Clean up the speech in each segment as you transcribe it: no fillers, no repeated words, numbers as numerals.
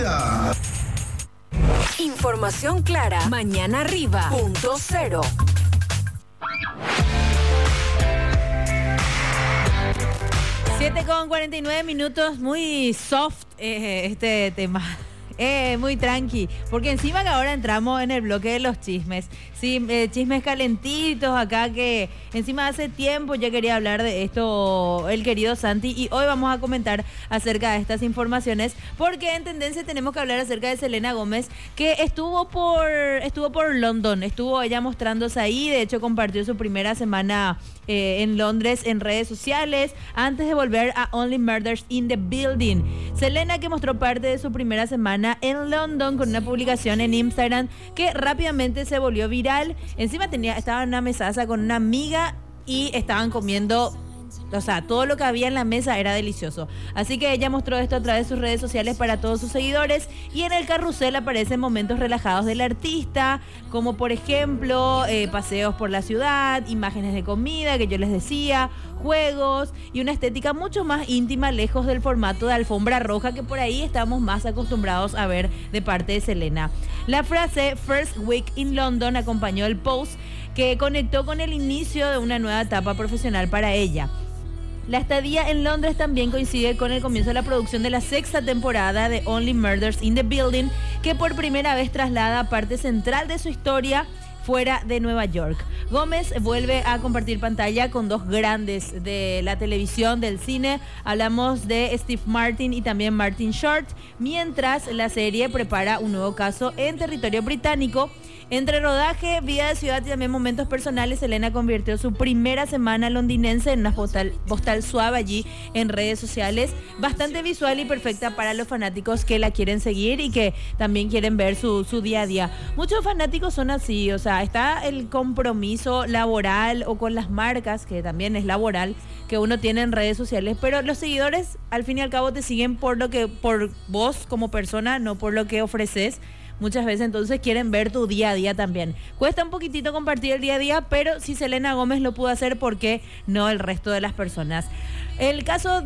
hora. Información clara. Mañana arriba. Punto cero. Siete con 49 minutos, muy soft este tema. Muy tranqui, porque encima que ahora entramos en el bloque de los chismes. Sí, chismes calentitos acá que encima hace tiempo ya quería hablar de esto el querido Santi, y hoy vamos a comentar acerca de estas informaciones, porque en tendencia tenemos que hablar acerca de Selena Gómez, que estuvo por London, estuvo ella mostrándose ahí. De hecho compartió su primera semana en Londres en redes sociales antes de volver a Only Murders in the Building. Selena, que mostró parte de su primera semana en London con una publicación en Instagram que rápidamente se volvió viral. Encima estaba en una mesaza con una amiga y estaban comiendo, o sea, todo lo que había en la mesa era delicioso. Así que ella mostró esto a través de sus redes sociales para todos sus seguidores, y en el carrusel aparecen momentos relajados del artista, como por ejemplo paseos por la ciudad, imágenes de comida que yo les decía, juegos y una estética mucho más íntima, lejos del formato de alfombra roja que por ahí estamos más acostumbrados a ver de parte de Selena. La frase First Week in London acompañó el post, que conectó con el inicio de una nueva etapa profesional para ella. La estadía en Londres también coincide con el comienzo de la producción de la sexta temporada de Only Murders in the Building, que por primera vez traslada parte central de su historia fuera de Nueva York. Gómez vuelve a compartir pantalla con dos grandes de la televisión, del cine. Hablamos de Steve Martin y también Martin Short, mientras la serie prepara un nuevo caso en territorio británico. Entre rodaje, vida de ciudad y también momentos personales, Selena convirtió su primera semana londinense en una postal suave allí en redes sociales, bastante visual y perfecta para los fanáticos que la quieren seguir y que también quieren ver su día a día. Muchos fanáticos son así, o sea, está el compromiso laboral o con las marcas, que también es laboral, que uno tiene en redes sociales, pero los seguidores al fin y al cabo te siguen por vos como persona, no por lo que ofreces. Muchas veces entonces quieren ver tu día a día también. Cuesta un poquitito compartir el día a día, pero si Selena Gómez lo pudo hacer, ¿por qué no el resto de las personas? El caso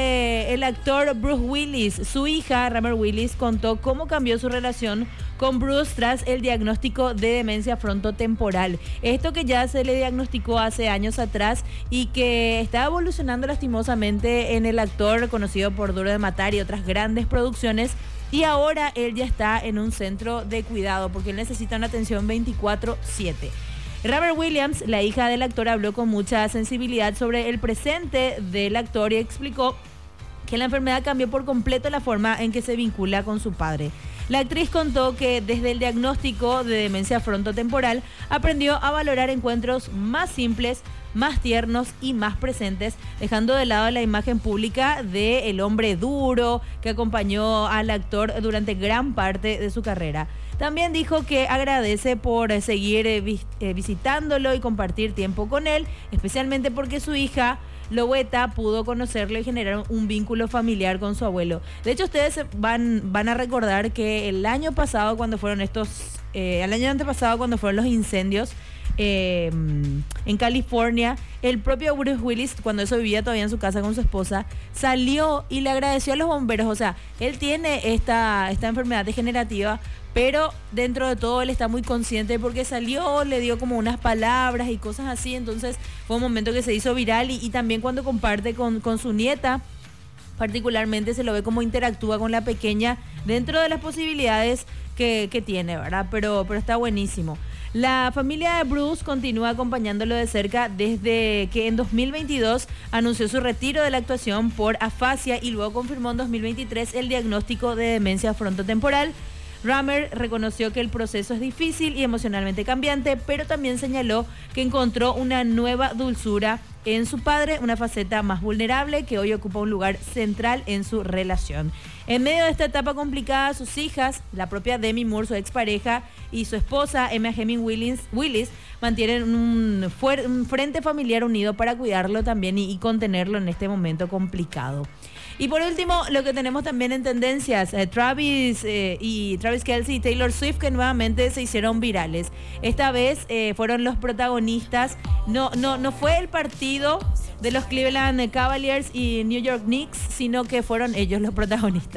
del actor Bruce Willis, su hija Ramel Willis contó cómo cambió su relación con Bruce tras el diagnóstico de demencia frontotemporal. Esto que ya se le diagnosticó hace años atrás y que está evolucionando lastimosamente en el actor conocido por Duro de Matar y otras grandes producciones. Y ahora él ya está en un centro de cuidado porque él necesita una atención 24/7. Robert Williams, la hija del actor, habló con mucha sensibilidad sobre el presente del actor y explicó que la enfermedad cambió por completo la forma en que se vincula con su padre. La actriz contó que desde el diagnóstico de demencia frontotemporal aprendió a valorar encuentros más simples, más tiernos y más presentes, dejando de lado la imagen pública del hombre duro que acompañó al actor durante gran parte de su carrera. También dijo que agradece por seguir visitándolo y compartir tiempo con él, especialmente porque su hija Loweta pudo conocerlo y generar un vínculo familiar con su abuelo. De hecho, ustedes van a recordar que el año pasado cuando fueron el año antepasado cuando fueron los incendios en California, el propio Bruce Willis, cuando eso vivía todavía en su casa con su esposa, salió y le agradeció a los bomberos. O sea, él tiene esta enfermedad degenerativa, pero dentro de todo él está muy consciente porque salió, le dio como unas palabras y cosas así. Entonces fue un momento que se hizo viral y también cuando comparte con su nieta, particularmente se lo ve como interactúa con la pequeña dentro de las posibilidades que tiene, ¿verdad? Pero está buenísimo. La familia de Bruce continúa acompañándolo de cerca desde que en 2022 anunció su retiro de la actuación por afasia y luego confirmó en 2023 el diagnóstico de demencia frontotemporal. Ramel reconoció que el proceso es difícil y emocionalmente cambiante, pero también señaló que encontró una nueva dulzura en su padre, una faceta más vulnerable que hoy ocupa un lugar central en su relación. En medio de esta etapa complicada, sus hijas, la propia Demi Moore, su expareja, y su esposa, Emma Heming Willis, mantienen un frente familiar unido para cuidarlo también y contenerlo en este momento complicado. Y por último, lo que tenemos también en tendencias, Travis Kelce y Taylor Swift, que nuevamente se hicieron virales. Esta vez fueron los protagonistas. No fue el partido de los Cleveland Cavaliers y New York Knicks, sino que fueron ellos los protagonistas.